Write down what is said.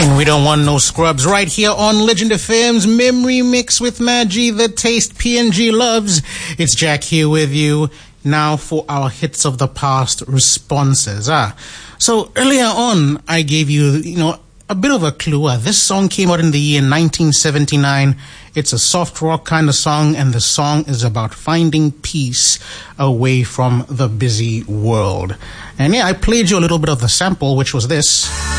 We don't want no scrubs right here on Legend FM's Memory Mix with Maggie, the taste PNG loves. It's Jack here with you now for our hits of the past responses. So earlier on, I gave you, a bit of a clue. This song came out in the year 1979. It's a soft rock kind of song, and the song is about finding peace away from the busy world. And I played you a little bit of the sample, which was this.